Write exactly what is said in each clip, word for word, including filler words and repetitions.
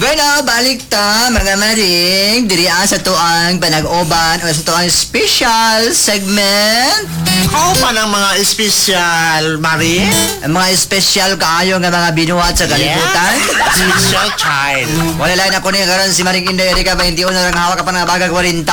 Bueno, balik ta mga maring diri sa tuang panag-oban o sa tuang special segment. Kao pa ng mga espesyal, Marie? Ang mga special kaayo nga mga binuhat sa kalibutan. Special child. Wala lang ako niya karon si Maring Inday Erika twenty-one na lang hawak ka pa ng baga forty.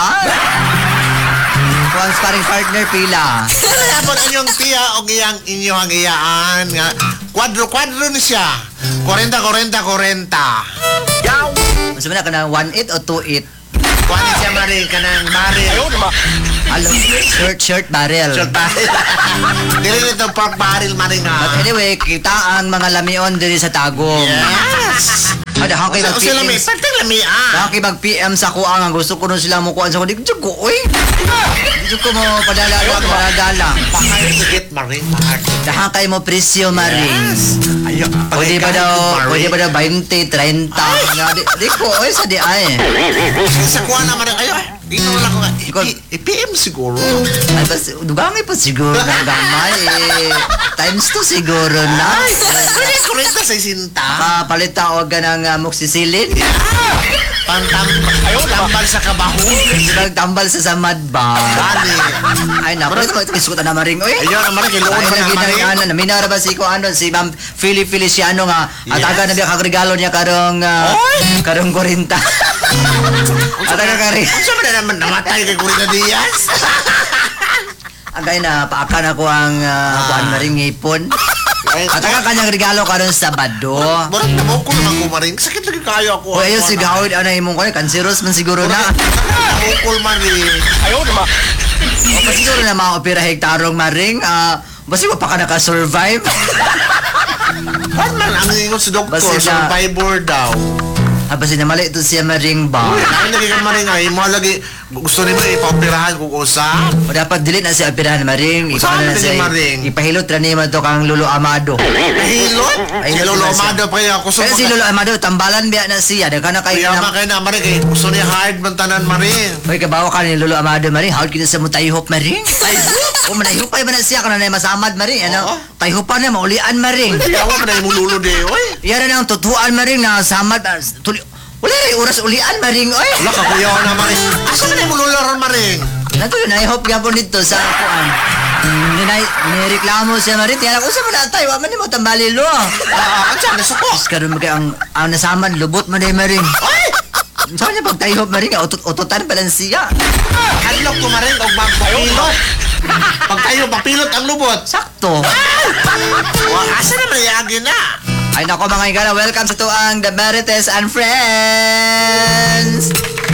Kung sparring partner pila. Dapat inyong tiya o iyang inyong iyaan nga kwadro-kwadro ni siya. forty, forty, forty. Yaw! Mas mana ka na one eight o two eight? Kuha ni siya, Marie, ka ng Marie. Ayaw, diba? Alo, short short barrel. Short barrel. Dili nito pork barrel, Marie nga. But anyway, kita ang mga lamion diri sa tagong. Yes! Ada hang kay mag O sila may, pantang lami ah. Hang kay mag P M sa kuang ang gusto ko nun sila mo kuan sa kundi ko oy. Gusto ko mo padala lang padala. Pakay sigit, Marie. Pakay. Dahang kay mo presyo Maring. Yes! Ayaw, Pwede ba daw, pwede ba daw twenty, thirty? Nga, di, di ko, oy, sa di ay. Sa kuha naman, ayaw, dito lang ko nga. I-P M siguro. Ay, bas, dugangay pa siguro ng gamay, eh. Times two siguro na. Pwede ko rin sa sinta. Kapalita o ka ng uh, moxicillin. Pantam, ayaw, tambal sa kabaho. Nagtambal sa samad ba? Dali. Ay, naku, ito, ito, isukutan na Maring, oy. Ayaw naman, kiloon Ay, ba lagi naman na ano, naminara ba si ko ano, si Ma'am Philly Feliciano nga, at Yes. aga na biya kagregalo niya karong, uh, Oy! karong forty. At aga kari. Ang sabi na naman namatay kay Corina Diaz. Agay na, paakan ako ang uh, kuan Maring ngipon. At aga kanyang regalo karon Sabado. Barat na mo ko naman kumaring. Sakit lagi kayo ako. O ayun, si Gawid, ano imong ko, kanseros man siguro na. Bukol man rin. Ayaw naman. O pa siguro na mga opera hektarong Maring, ah, basi mo pa ka nakasurvive. Ano man ang ingon si Doktor? Basta na- Survivor daw. Ah, basi na mali ito siya Maring ba? Uy, nakin lagi ka maring ay. Mo lagi. Gusto ni mo ipapirahan kung usap. O dapat dili na siya operahan Maring. Saan Ipakana na na siya, ni Maring? ipahilot na niya to kang Lolo Amado. Hilot? Ay, Si Lolo hindi na siya. Amado pa yan. Gusto Kaya mo si ka- Lolo Amado, tambalan biya na siya. Daga na kayo Kaya na... kayo na maring eh. Gusto niya hard man tanan maring. Uy, kabawa ka ni Lolo Amado Maring. Hawad kita sa mo tayhop Maring. O manayhupay ba na siya kung na masamad Maring. Oo. Ano? Tayhopan na, maulian Maring. Kaya mo na yung mululo de. Uy. Yan na ang tutuan Maring na samad. ah, Tuli... Wala rin oras ulian Maring. Oy! Wala ka kuya ko na maring. Asa na yung mululo ron maring? Nato yun, naihop ka po dito sa kuan. Ninay, nireklamo siya Maring. Tiyan ako sa mga tayo. Waman ni mo tambalilo. Ah, ang siya, nasuko. Tapos karoon mo kaya ang, ang nasamad, lubot mo na yung Maring. Ay! Saan niya pag tayo Maring? Utot-utotan pa lang siya. Hadlok ko maring og magpapilot. Pag tayo papilot ang lubot. Sakto. Wa asa na mayagi na. Ay nako mga igala, welcome sa tuang The Marites and Friends!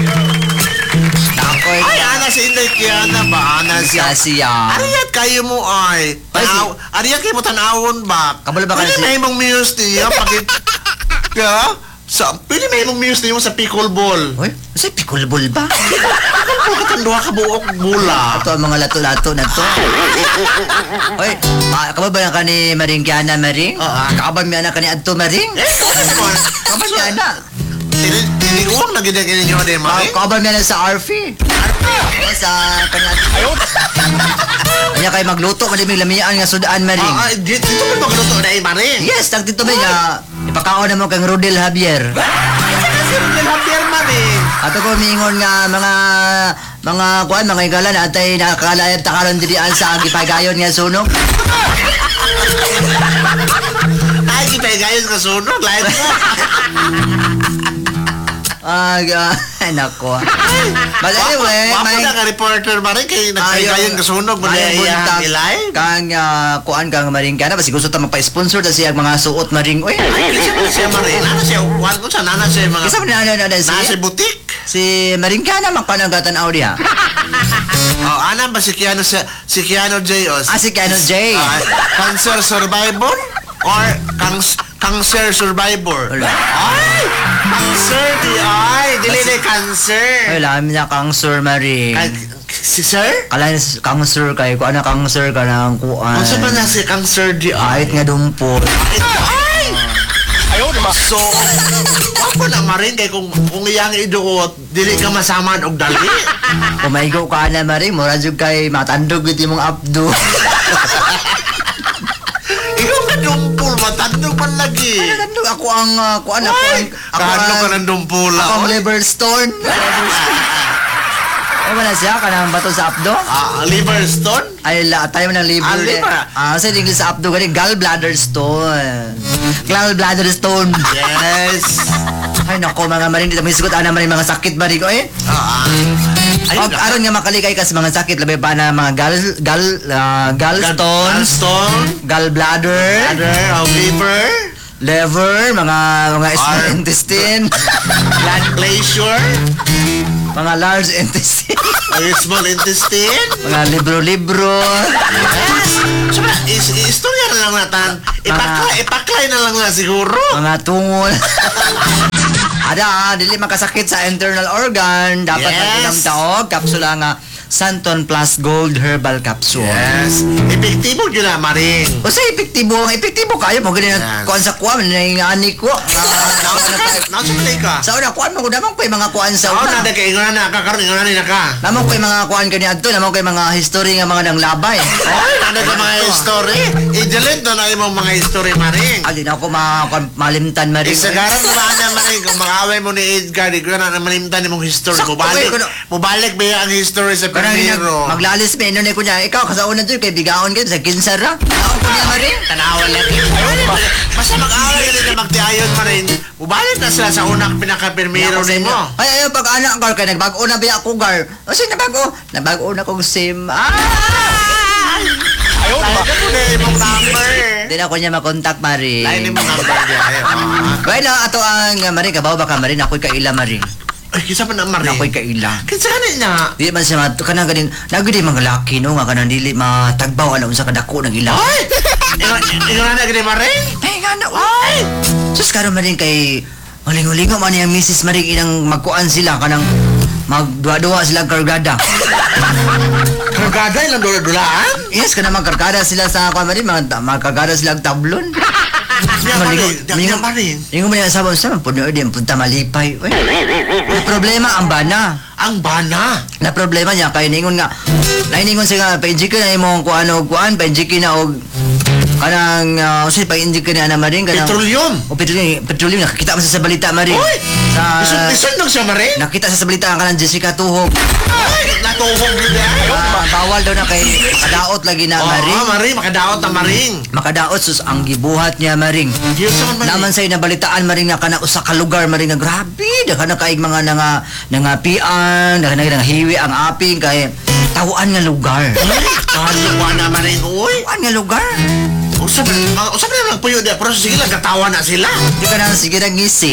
Takoy Ay, ana si Inday Kiana ba? Ana siya siya. siya. Ariyat kayo mo ay. Tanaw, ariyat kayo mo tanawon ba? Kabalo ba Pwede kasi? may mong muse niya pagit. Ka? Sa, pwede may mong muse niyo sa pickleball. Uy, kasi pikulbol ba? Pagkat ang duha ka buok bula. Ito ang mga lato-lato na to. Uy, ah, kabal ba yan ka ni Maring Kiana Maring? Oo. Kakabal mo yan ka ni Adto Maring? Eh, kabal Kabal mo yan na. Tiniguang na ginagin ninyo din, Mari. Kakabal mo yan sa R F. O sa kanya. Ayaw. Kanya kayo magluto, malimig lamian nga sudaan Maring. Ah, ah, dito dito may magluto na eh, Mari. Yes, tagtito ba nga, ipakaon na mo kang Rodel Javier. Kasi rin Javier, Mari. Ato ko mingon nga mga mga kuan mga igala na atay nakakalayad takaron dirian sa gipagayon nga sunog. Ay, kita gayon ka sunod. Live mo. Ah, uh, nako. But anyway, Wapo may na ka reporter, Mari. Kaya Ayaw- nagkagayon ka sunog. ayaw Mali buntag. ay ilay. Kang ah, kuan kang maring kana basi gusto ta magpa-sponsor ta siya mga suot maring oy. Ay, kasi mo siya, Mari. Nana siya. Wan ko sa nana siya mga... Kisa man na na Nasa si butik. si maring kana magpanagatan audio. Oh, ana ba si Keanu si, si Keanu J. O, Ah, si Keanu J. Ah, cancer survivor? Or kang cancer survivor? Wala. Ay! Cancer di ay! Dili na cancer! Ay, lamin niya kang sir maring. Kay- Si sir? Kala ni kang sir kay ko ana kang sir ka nang kuan. Ano sa ba na si cancer di ay? Kahit nga dumpot. Ay! Ayaw naman. So, ako na marin kay kung, kung iyang iduot, dili ka masamad og dali. Kumaigo ka na maring, mura jud kay matandog gid imong abdo. Ikaw ka dumpol matandog man lagi. Ano nandun ako ang uh, kuan ako Ay, ang ako kahadlo ka ang nandong pula. ako ang oy. liver stone. Ay wala siya kanang bato sa abdo. Ah, liver stone? Ay la tayo ng liver. Ah, eh. liver. Ah, sa English sa abdo gani gallbladder stone. Gallbladder stone. Yes. Ay nako mga maring dito misgot ana maring mga sakit bari ko eh. Ah. Ayun Og aron nga makalikay ka sa mga sakit labi pa na mga gall gall uh, gallstones, Stone. gallbladder, Other, oh, liver. liver, mga mga small Ar- intestine, Blood pressure. mga large intestine, Ay, small intestine. mga libro-libro. Yes. Siyempre, is, istorya na lang natin. Ipaklay, ipaklay na lang na siguro. Mga tungol. Ada, ah, dili makasakit sa internal organ. Dapat Yes. mag-inom taog. Kapsula nga Santon Plus Gold Herbal Capsule. Yes. Epektibo yun na, Maring. O sa epektibo, ang epektibo kayo mo ganyan Yes. kuan sa kuan nangyayani ko. Nausa ka, nausa ka ka. Sa una kuan mo damang ko mga kuan sa Oo, una. nada ka, ingon na, kakaroon, ingon na ka. Namang ko mga kuan kani adto, namang ko mga history nga mga nang labay. Ay, nada ka mga history. I-delete na na imong mga history, Maring. Ali na ako mga kuan, malimtan maring. Isagaran mo ba na, Maring, kung makaway mo ni Edgar, di ko na malimtan imong history. Sakto, Mubalik, eh, kuno. mubalik ba ang history sa Kanang ina- primero? maglalis me no ko niya. Ikaw kasauna dito kay bigaon ka sa kinsara. Ako ko niya maring. Tanawa lagi. Ayun ba? Basta mag-away ka din magtiayon pa rin. Mubalik na sila sa unang pinaka-primero ni mo. Ay, ay, pag anak gar kay nagbago na biya ako gar. O sige nabago. Nabago na kong sim. Ah! Ayun ba? Ayun na imong number. Hindi na ako niya makontak, Maring. Lain imong number niya. Ayun. ah. Well, ato ang uh, Maring, kabaw ba ka, Maring? Ako'y kaila, Maring. Ay, kisa pa na, Maring. Ako'y kaila. Kinsa ka na? Di man siya mat... Kanang ganin... Nagudi mga laki, no? Nga kanang dili matagbaw, alam sa kadako ng ila. Ay! Ingon na gini, Maring? Ay, nga na, ay! Sus, karon Maring kay... Maling-ulingo man yung misis Maring inang magkuan sila, kanang... Magduwa-duwa sila kargada. Kargada ilang dula-dulaan? Yes, kanang magkargada sila sa kuan Maring, mga magkargada sila ang tablon. Diya, Maring. Diya, Maring. Ingo mo na sa sa puno din punta malipay. Uy. Na problema ang bana. Ang bana. Na problema niya kay ningon nga. Naingon siya nga painjik na imong kuano kuan painjik na og kanang uh, usay painjik na na maring kanang Petroleum. o petroleum petroleum nakita mo sa balita maring. Uy! Sa Isod-isod nang siya, Maring? nakita sa balita ang kanang Jessica Tuhog. Ay! Natuhog din ay. Ah, bawal daw na kay kadaot lagi na Oo, maring. Maring. Makadaot na, Maring. Makadaot sus ang gibuhat niya maring. Yun sa Maring. Naman sa'yo nabalitaan maring nga kana usa ka lugar maring nga grabe daghan na kaig mga nga nga pian daghan na nga hiwi ang aping kay tawaan nga lugar. Kahalo ka na, Maring. Uy! Tawaan nga lugar. Usap na, usap na lang puyo dia, pero sige lang, katawa na sila. Di ka na sige na ngisi.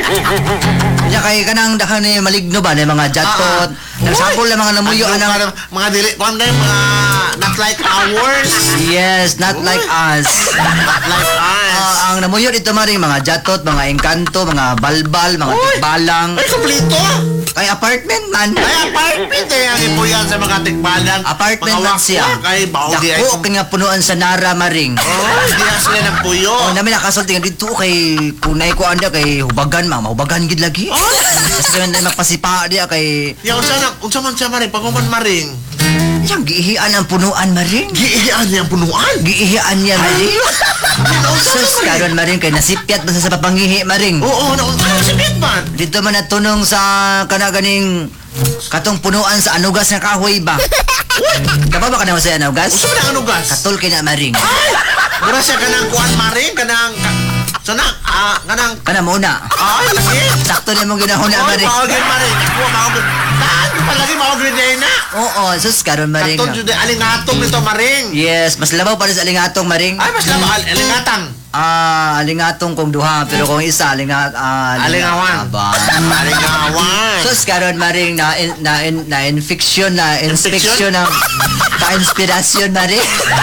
Kaya kay kanang daghan ni maligno ba na mga jatot. Nagsabol na mga namuyo Ano, anang mga, mga dili, kung ano mga not like ours. yes, not like us. Not like us. Ah, ang namuyo dito maring mga jatot, mga engkanto, mga balbal, mga Uy! tikbalang. Ay, kumplito. Kay apartment man. Ay, apartment eh, ang ipuyan sa mga tikbalan. Apartment mga man wakwa, siya. Kay Baudi ay. Dako kanya punuan sa Nara maring. Oh, di na sila ng puyo. Oh, namin nakasulti nga dito kay kunay ko anda kay hubagan ma mahubagan gid lagi. Oh! Kasi man magpasipa dia kay Ya, unsa na, unsa man siya maring, pagkuman maring. yang giihian ang punuan maring. Giiyan niyang punuan. Giihian niya maring. Unsa Sus na maring? karon maring kay nasipyat man sa papangihi maring. Oo, na unsa na si Bitman. Dito man natunong sa kana ganing katong punuan sa anugas nga kahoy ba. Kaba ba kana sa anugas? Unsa man ang anugas? Katul kay na maring. Ay! Mura siya kanang kuan maring, kanang... ka- Sana, ah, kanang... Kana muna. Ay, lagi! Sakto na mong ginahuna Ay, maring. maogin maring. Ako, maogin. Taan, palagi maogin na ina. Oo, sus karon maring. Katong jude, alingatong nito maring. Yes, mas labaw pa rin sa alingatong maring. Ay, mas lama, al- alingatang. Ah, alingatong kung duha, pero kung isa alingat ah, Alingawan. Aba. Alingawan. So karon maring na in, na in, na infection na inspection ng ka inspirasyon maring.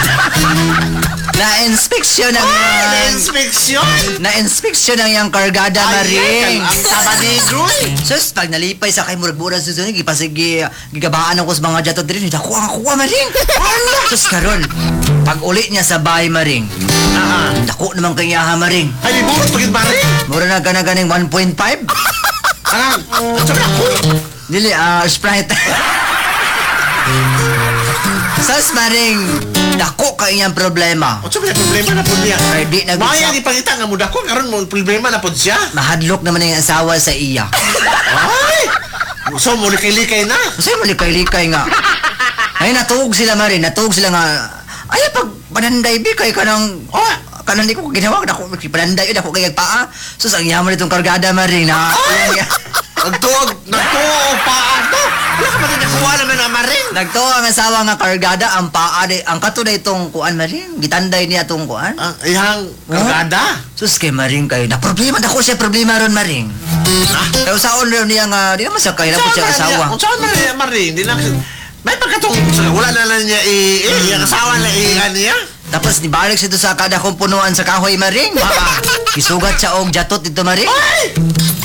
na inspection ng Ay, ah, na-inspeksyon. na inspection ng yang kargada Ay, maring. ang sabadigoy. Sus, pag nalipay sa kay murag-murag sa sunod, gipasigi, gigabaan ako sa mga jatot din, dako ang kuha maring. Sus, karon, pag uli niya sa bahay maring, Ah, dako naman kay yaha maring. ay, burot pagit maring. Mura na ka na ganing one point five. Kanang, sabi ako. Dili, ah, Sprite. Sus, maring. Dako kay iyang problema. O sabi problema na po niya. Ay, di na Maya gitsa- di pangita nga muda ko karon mo problema na po siya. Mahadlok naman yung asawa sa iya. Ay! So mo likay-likay na. Kasi malikay-likay nga. Ay, natuog sila marin. Natuog sila nga. Ay, pag pananday bi kay kanang... Oh, kanang di ko ginawa. Ako, pananday yun. Ako kay paa. So, ang yaman itong kargada marin. Ha? Nagtuog, nagtuog pa ako. Wala ka ba din nakuha naman na maring? Nagtuo ang asawa nga kargada. Ang paa, di, ang kato na itong kuan marin. Gitanday niya itong kuan. Ang ihang kargada. Sus, kay maring kayo. Na problema na ko siya problema ron maring. Kaya usaon ron niya nga. Di naman sa kayo na po siya asawa. Kung saan man niya maring, di na... May pagkatong, wala na lang niya i... Eh, yung asawa na i... niya? Tapos nibalik siya doon sa kada kong punuan sa kahoy maring. Baka, isugat siya og jatot dito maring. Ay!